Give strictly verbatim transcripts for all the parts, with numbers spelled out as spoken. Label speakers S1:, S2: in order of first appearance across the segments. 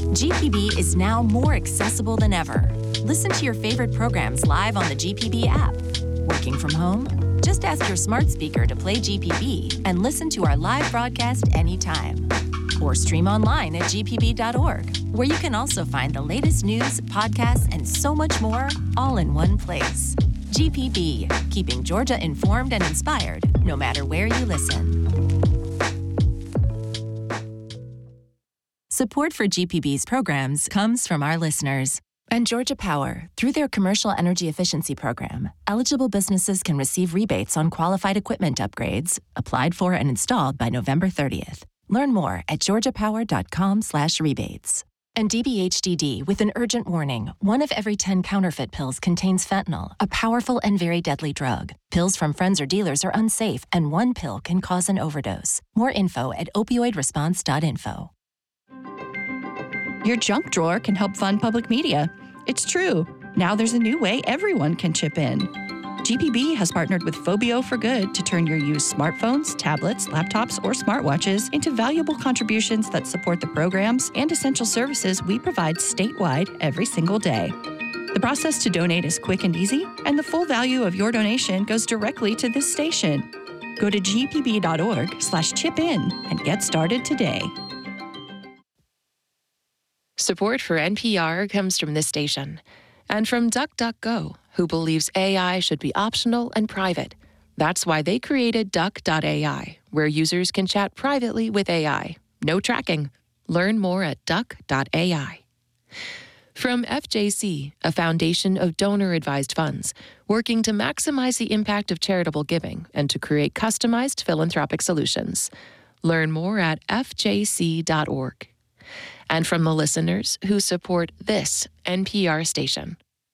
S1: G P B is now more accessible than ever. Listen to your favorite programs live on the G P B app. Working from home? Just ask your smart speaker to play G P B and listen to our live broadcast anytime. Or stream online at G P B dot org, where you can also find the latest news, podcasts, and so much more, all in one place. G P B, keeping Georgia informed and inspired, no matter where you listen. Support for G P B's programs comes from our listeners. And Georgia Power, through their Commercial Energy Efficiency Program, eligible businesses can receive rebates on qualified equipment upgrades, applied for and installed by November thirtieth. Learn more at georgia power dot com slash rebates. And D B H D D with an urgent warning. One of every ten counterfeit pills contains fentanyl, a powerful and very deadly drug. Pills from friends or dealers are unsafe, and one pill can cause an overdose. More info at opioid response dot info.
S2: Your junk drawer can help fund public media. It's true. Now there's a new way everyone can chip in. G P B has partnered with Phobio for Good to turn your used smartphones, tablets, laptops, or smartwatches into valuable contributions that support the programs and essential services we provide statewide every single day. The process to donate is quick and easy, and the full value of your donation goes directly to this station. Go to G P B dot org slash chip in and get started today.
S3: Support for N P R comes from this station and from DuckDuckGo, who believes A I should be optional and private. That's why they created Duck dot A I, where users can chat privately with A I. No tracking. Learn more at Duck dot A I. From F J C, a foundation of donor-advised funds, working to maximize the impact of charitable giving and to create customized philanthropic solutions. Learn more at F J C dot org. And from the listeners who support this N P R station.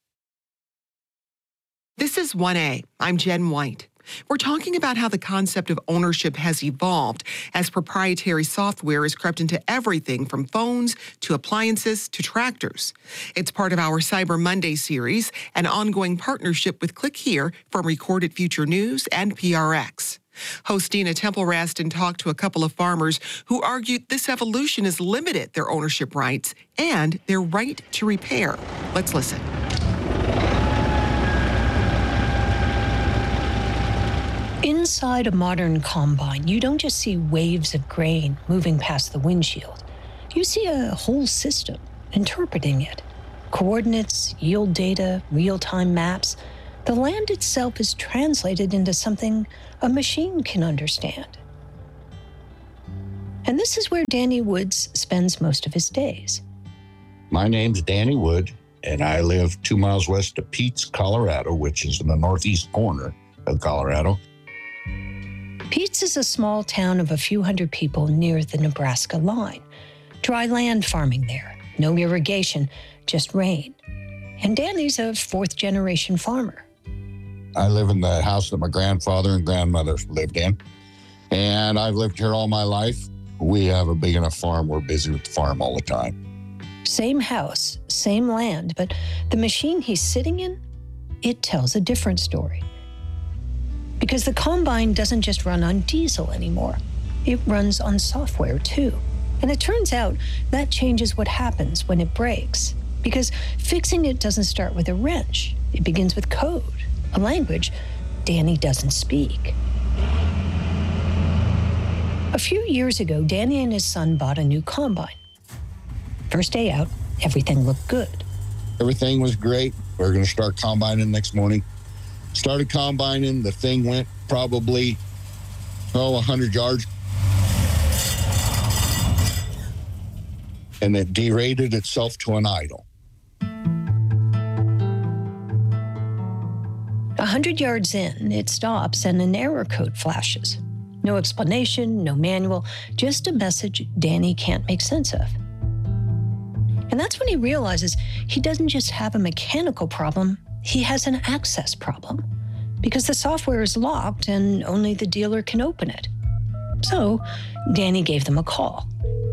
S4: This is one A. I'm Jen White. We're talking about how the concept of ownership has evolved as proprietary software has crept into everything from phones to appliances to tractors. It's part of our Cyber Monday series, an ongoing partnership with Click Here from Recorded Future News and P R X. Host Dina Temple-Raston talked to a couple of farmers who argued this evolution has limited their ownership rights and their right to repair. Let's listen.
S5: Inside a modern combine, you don't just see waves of grain moving past the windshield. You see a whole system interpreting it. Coordinates, yield data, real-time maps. The land itself is translated into something a machine can understand. And this is where Danny Woods spends most of his days.
S6: My name's Danny Wood, and I live two miles west of Peets, Colorado, which is in the northeast corner of Colorado.
S5: Peets is a small town of a few hundred people near the Nebraska line. Dry land farming there, no irrigation, just rain. And Danny's a fourth-generation farmer.
S6: I live in the house that my grandfather and grandmother lived in, and I've lived here all my life. We have a big enough farm. We're busy with the farm all the time.
S5: Same house, same land, but the machine he's sitting in, it tells a different story. Because the combine doesn't just run on diesel anymore. It runs on software too. And it turns out that changes what happens when it breaks. Because fixing it doesn't start with a wrench. It begins with code, a language Danny doesn't speak. A few years ago, Danny and his son bought a new combine. First day out, everything looked good.
S6: Everything was great. We were going to start combining next morning. Started combining. The thing went probably, oh, one hundred yards. And it derated itself to an idle.
S5: A hundred yards in, it stops and an error code flashes. No explanation, no manual, just a message Danny can't make sense of. And that's when he realizes he doesn't just have a mechanical problem, he has an access problem. Because the software is locked and only the dealer can open it. So Danny gave them a call.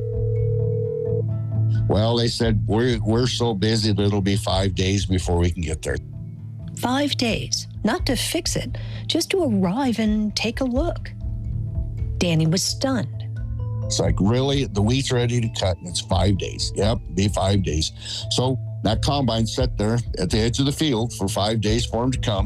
S6: Well, they said, we're, we're so busy that it'll be five days before we can get there.
S5: Five days, not to fix it, just to arrive and take a look. Danny was stunned.
S6: It's like, really? The wheat's ready to cut and it's five days. Yep, be five days. So that combine sat there at the edge of the field for five days for him to come.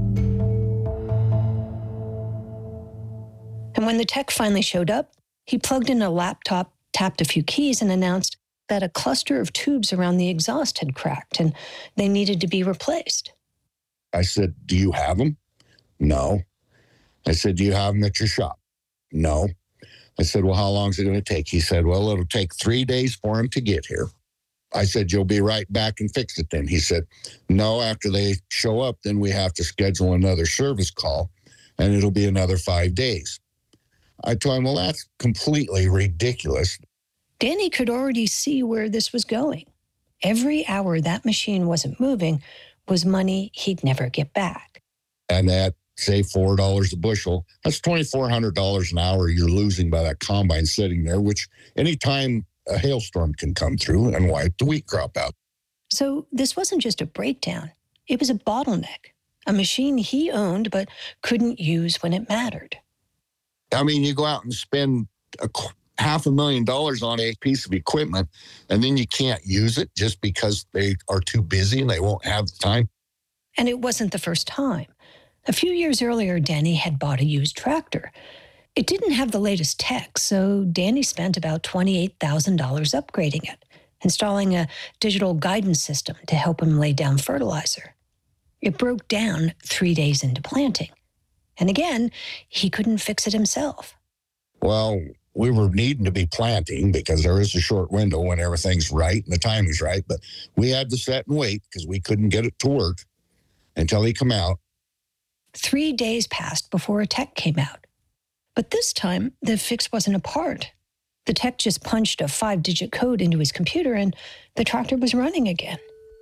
S5: And when the tech finally showed up, he plugged in a laptop, tapped a few keys, and announced that a cluster of tubes around the exhaust had cracked and they needed to be replaced.
S6: I said, do you have them? No. I said, do you have them at your shop? No. I said, well, how long is it going to take? He said, well, it'll take three days for him to get here. I said, you'll be right back and fix it then. He said, no, after they show up, then we have to schedule another service call and it'll be another five days. I told him, well, that's completely ridiculous.
S5: Danny could already see where this was going. Every hour that machine wasn't moving was money he'd never get back.
S6: And at, say, four dollars a bushel, that's two thousand four hundred dollars an hour you're losing by that combine sitting there, which anytime a hailstorm can come through and wipe the wheat crop out.
S5: So this wasn't just a breakdown. It was a bottleneck, a machine he owned but couldn't use when it mattered.
S6: I mean, you go out and spend a half a million dollars on a piece of equipment, and then you can't use it just because they are too busy and they won't have the time.
S5: And it wasn't the first time. A few years earlier, Danny had bought a used tractor. It didn't have the latest tech, so Danny spent about twenty-eight thousand dollars upgrading it, installing a digital guidance system to help him lay down fertilizer. It broke down three days into planting. And again, he couldn't fix it himself.
S6: Well, we were needing to be planting because there is a short window when everything's right and the timing's right. But we had to sit and wait because we couldn't get it to work until he come out.
S5: Three days passed before a tech came out. But this time, the fix wasn't a part. The tech just punched a five-digit code into his computer and the tractor was running again.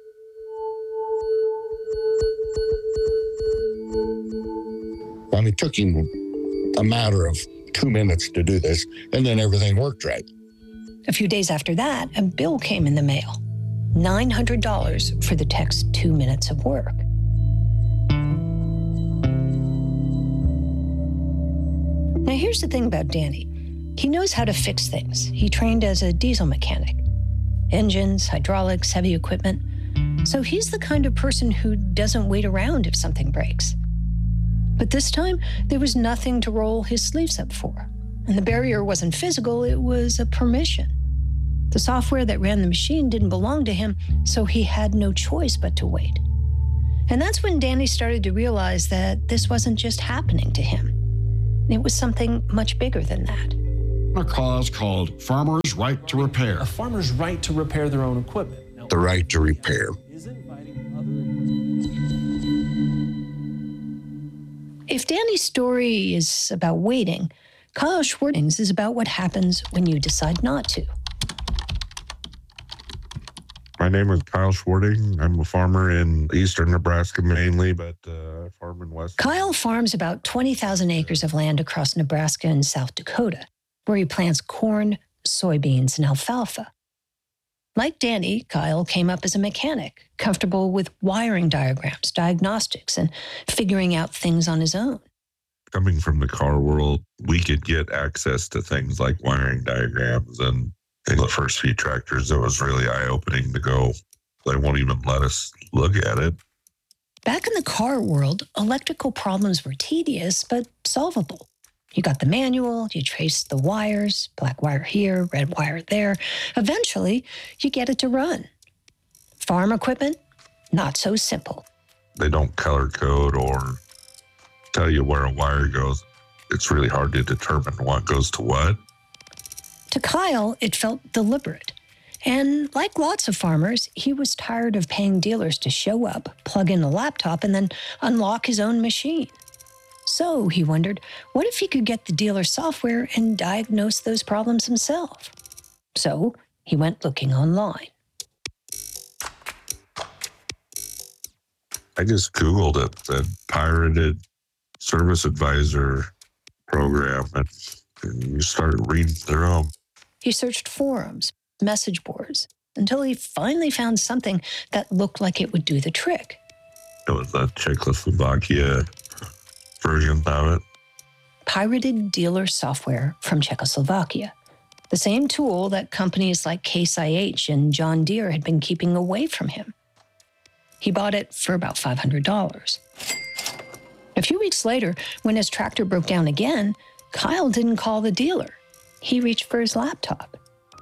S6: I mean, it took him a matter of two minutes to do this, and then everything worked right.
S5: A few days after that, a bill came in the mail. nine hundred dollars for the tech's two minutes of work. Now, here's the thing about Danny. He knows how to fix things. He trained as a diesel mechanic. Engines, hydraulics, heavy equipment. So he's the kind of person who doesn't wait around if something breaks. But this time, there was nothing to roll his sleeves up for. And the barrier wasn't physical, it was a permission. The software that ran the machine didn't belong to him, so he had no choice but to wait. And that's when Danny started to realize that this wasn't just happening to him. It was something much bigger than that.
S7: A cause called Farmers' Right to Repair.
S8: A farmer's right to repair their own equipment. Now,
S6: the right to repair.
S5: If Danny's story is about waiting, Kyle Schwarting's is about what happens when you decide not to.
S9: My name is Kyle Schwarting. I'm a farmer in eastern Nebraska mainly, but uh, I farm in west.
S5: Kyle farms about twenty thousand acres of land across Nebraska and South Dakota, where he plants corn, soybeans, and alfalfa. Like Danny, Kyle came up as a mechanic, comfortable with wiring diagrams, diagnostics, and figuring out things on his own.
S9: Coming from the car world, we could get access to things like wiring diagrams, and in the first few tractors, it was really eye-opening to go, they won't even let us look at it.
S5: Back in the car world, electrical problems were tedious, but solvable. You got the manual, you traced the wires, black wire here, red wire there. Eventually, you get it to run. Farm equipment, not so simple.
S9: They don't color code or tell you where a wire goes. It's really hard to determine what goes to what.
S5: To Kyle, it felt deliberate. And like lots of farmers, he was tired of paying dealers to show up, plug in a laptop, and then unlock his own machine. So he wondered, what if he could get the dealer software and diagnose those problems himself? So he went looking online.
S9: I just Googled it, the pirated service advisor program, and you started reading through them.
S5: He searched forums, message boards, until he finally found something that looked like it would do the trick.
S9: It was the Czechoslovakia version of it.
S5: Pirated dealer software from Czechoslovakia. the same tool that companies like Case I H and John Deere had been keeping away from him. He bought it for about five hundred dollars. A few weeks later, when his tractor broke down again, Kyle didn't call the dealer. He reached for his laptop.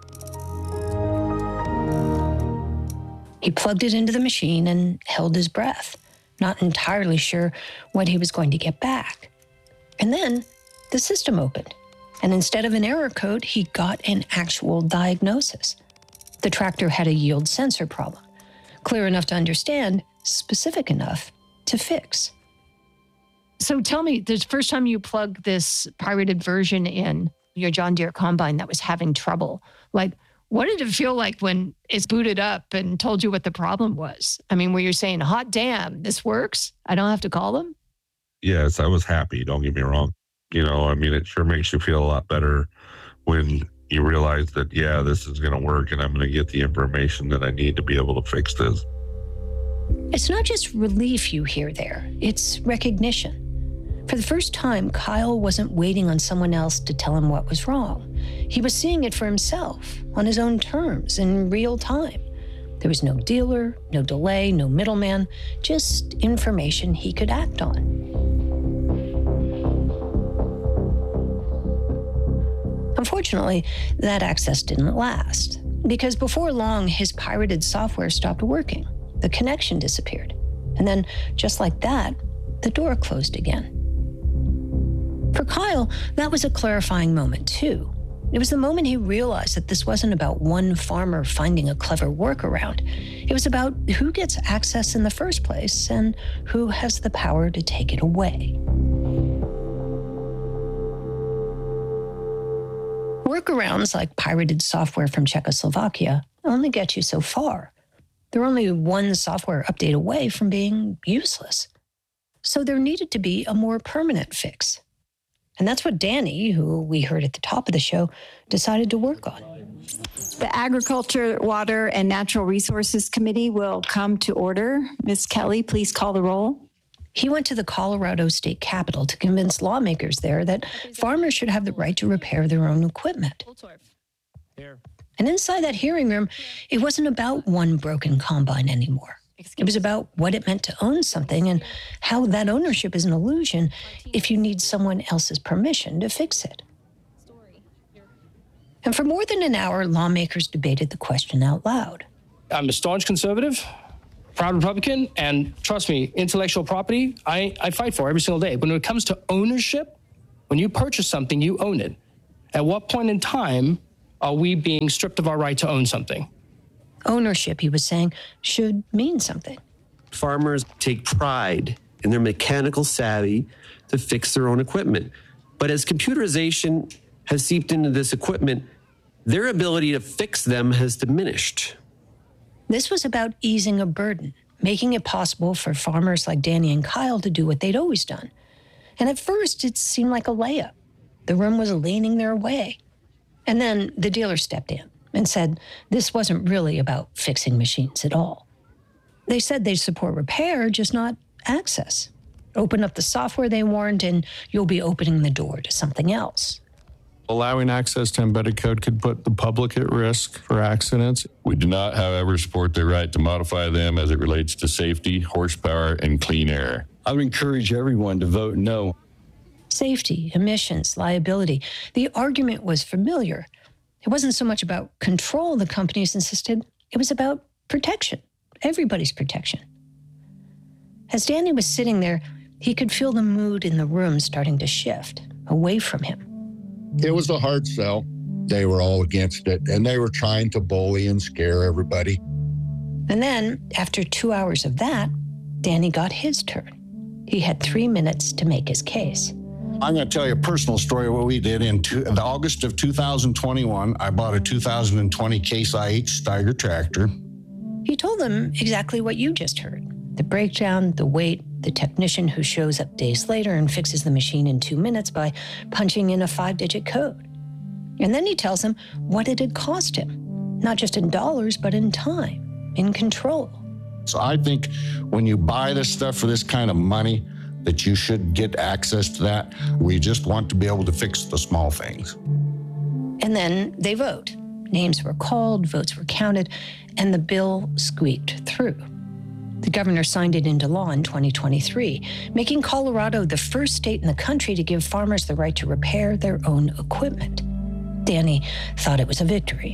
S5: He plugged it into the machine and held his breath, not entirely sure what he was going to get back. And then the system opened, and instead of an error code, he got an actual diagnosis. The tractor had a yield sensor problem, clear enough to understand, specific enough to fix.
S10: So tell me, the first time you plugged this pirated version in your John Deere combine that was having trouble, like, what did it feel like when it's booted up and told you what the problem was? I mean, were you saying, hot damn, this works? I don't have to call them?
S9: Yes, I was happy. Don't get me wrong. You know, I mean, it sure makes you feel a lot better when you realize that, yeah, this is going to work and I'm going to get the information that I need to be able to fix this.
S5: It's not just relief you hear there, it's recognition. For the first time, Kyle wasn't waiting on someone else to tell him what was wrong. He was seeing it for himself, on his own terms, in real time. There was no dealer, no delay, no middleman, just information he could act on. Unfortunately, that access didn't last, because before long, his pirated software stopped working. The connection disappeared. And then, just like that, the door closed again. For Kyle, that was a clarifying moment, too. It was the moment he realized that this wasn't about one farmer finding a clever workaround. It was about who gets access in the first place and who has the power to take it away. Workarounds like pirated software from Czechoslovakia only get you so far. They're only one software update away from being useless. So there needed to be a more permanent fix. And that's what Danny, who we heard at the top of the show, decided to work on.
S11: The Agriculture, Water, and Natural Resources Committee will come to order. Miz Kelly, please call the roll.
S5: He went to the Colorado state capitol to convince lawmakers there that farmers should have the right to repair their own equipment. And inside that hearing room, it wasn't about one broken combine anymore. It was about what it meant to own something and how that ownership is an illusion if you need someone else's permission to fix it. And for more than an hour, lawmakers debated the question out loud.
S8: I'm a staunch conservative, proud Republican, and trust me, intellectual property, I, I fight for every single day. When it comes to ownership, when you purchase something, you own it. At what point in time are we being stripped of our right to own something?
S5: Ownership, he was saying, should mean something.
S12: Farmers take pride in their mechanical savvy to fix their own equipment. But as computerization has seeped into this equipment, their ability to fix them has diminished.
S5: This was about easing a burden, making it possible for farmers like Danny and Kyle to do what they'd always done. And at first, it seemed like a layup. The room was leaning their way. And then the dealer stepped in and said this wasn't really about fixing machines at all. They said they'd support repair, just not access. Open up the software, they warned, and you'll be opening the door to something else.
S13: Allowing access to embedded code could put the public at risk for accidents.
S14: We do not, however, support the right to modify them as it relates to safety, horsepower, and clean air.
S15: I would encourage everyone to vote no.
S5: Safety, emissions, liability. The argument was familiar. It wasn't so much about control, the companies insisted. It was about protection, everybody's protection. As Danny was sitting there, he could feel the mood in the room starting to shift away from him.
S6: It was a hard sell. They were all against it, and they were trying to bully and scare everybody.
S5: And then, after two hours of that, Danny got his turn. He had three minutes to make his case.
S6: I'm going to tell you a personal story of what we did. In, two, in the August of two thousand twenty-one, I bought a two thousand twenty Case I H Steiger tractor.
S5: He told them exactly what you just heard. The breakdown, the weight, the technician who shows up days later and fixes the machine in two minutes by punching in a five-digit code. And then he tells them what it had cost him, not just in dollars, but in time, in control.
S6: So I think when you buy this stuff for this kind of money, that you should get access to that. We just want to be able to fix the small things.
S5: And then they vote. Names were called, votes were counted, and the bill squeaked through. The governor signed it into law in twenty twenty-three, making Colorado the first state in the country to give farmers the right to repair their own equipment. Danny thought it was a victory.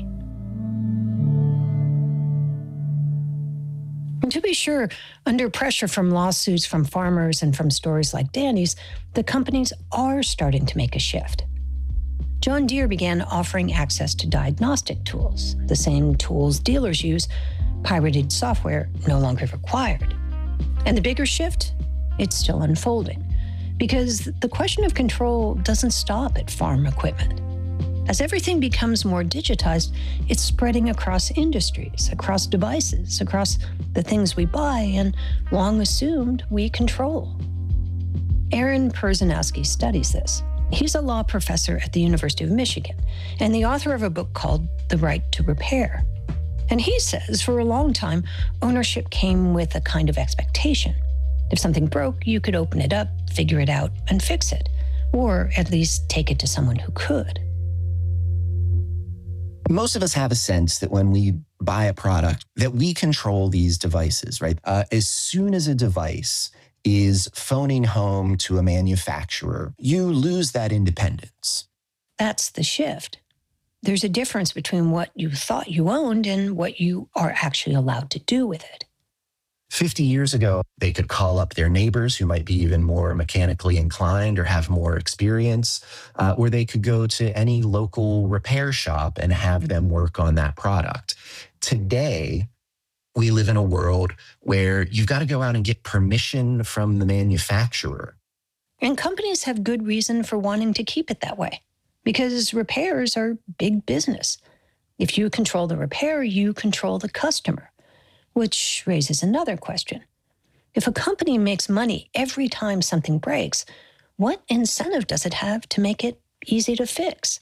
S5: And to be sure, under pressure from lawsuits from farmers and from stories like Danny's, the companies are starting to make a shift. John Deere began offering access to diagnostic tools, the same tools dealers use, pirated software no longer required. And the bigger shift? It's still unfolding, because the question of control doesn't stop at farm equipment. As everything becomes more digitized, it's spreading across industries, across devices, across the things we buy and long assumed we control. Aaron Perzanowski studies this. He's a law professor at the University of Michigan and the author of a book called The Right to Repair. And he says for a long time, ownership came with a kind of expectation. If something broke, you could open it up, figure it out, and fix it, or at least take it to someone who could.
S16: Most of us have a sense that when we buy a product, that we control these devices, right? Uh, as soon as a device is phoning home to a manufacturer, you lose that independence.
S5: That's the shift. There's a difference between what you thought you owned and what you are actually allowed to do with it.
S16: fifty years ago, they could call up their neighbors who might be even more mechanically inclined or have more experience, uh, or they could go to any local repair shop and have them work on that product. Today, we live in a world where you've got to go out and get permission from the manufacturer.
S5: And companies have good reason for wanting to keep it that way, because repairs are big business. If you control the repair, you control the customer, which raises another question. If a company makes money every time something breaks, what incentive does it have to make it easy to fix?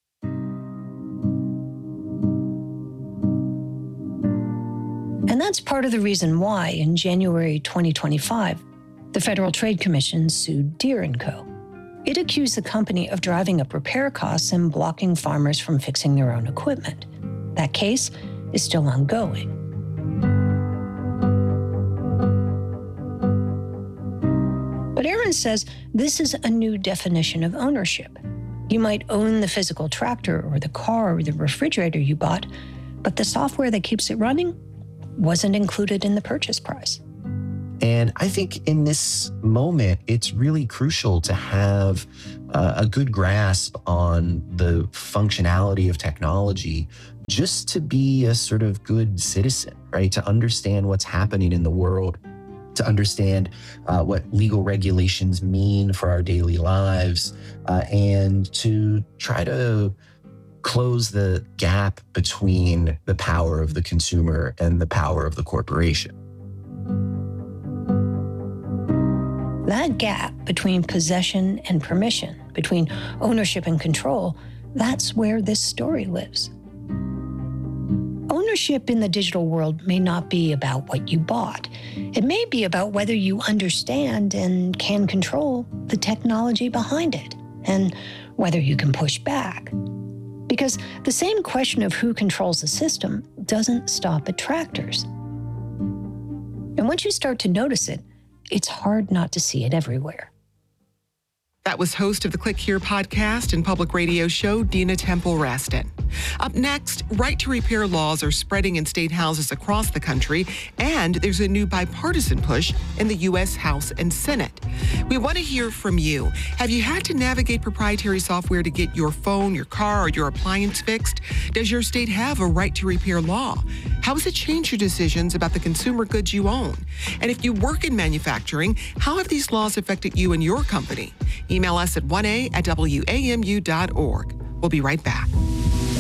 S5: And that's part of the reason why, in January twenty twenty-five, the Federal Trade Commission sued Deere and Co. It accused the company of driving up repair costs and blocking farmers from fixing their own equipment. That case is still ongoing. But Aaron says this is a new definition of ownership. You might own the physical tractor or the car or the refrigerator you bought, but the software that keeps it running wasn't included in the purchase price.
S16: And I think in this moment, it's really crucial to have uh, a good grasp on the functionality of technology just to be a sort of good citizen, right? To understand what's happening in the world, to understand uh, what legal regulations mean for our daily lives, uh, and to try to close the gap between the power of the consumer and the power of the corporation.
S5: That gap between possession and permission, between ownership and control, that's where this story lives. Ownership in the digital world may not be about what you bought. It may be about whether you understand and can control the technology behind it, and whether you can push back. Because the same question of who controls the system doesn't stop at tractors. And once you start to notice it, it's hard not to see it everywhere.
S4: That was host of the Click Here podcast and public radio show, Dina Temple-Raston. Up next, right to repair laws are spreading in state houses across the country, and there's a new bipartisan push in the U S House and Senate. We want to hear from you. Have you had to navigate proprietary software to get your phone, your car, or your appliance fixed? Does your state have a right to repair law? How has it changed your decisions about the consumer goods you own? And if you work in manufacturing, how have these laws affected you and your company? Email us at one a at w a m u dot org. We'll be right back.